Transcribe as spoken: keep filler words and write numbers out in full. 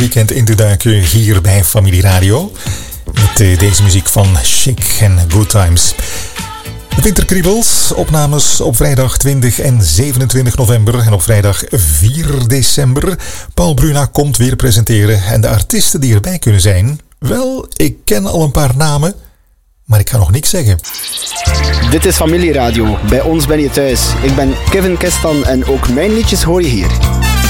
Weekend in te duiken hier bij Familie Radio. Met uh, deze muziek van Chic en Good Times. De Winterkriebels, opnames op vrijdag twintig en zevenentwintig november en op vrijdag vier december. Paul Bruna komt weer presenteren en de artiesten die erbij kunnen zijn... Wel, ik ken al een paar namen, maar ik ga nog niks zeggen. Dit is Familie Radio. Bij ons ben je thuis. Ik ben Kevin Kestan en ook mijn liedjes hoor je hier.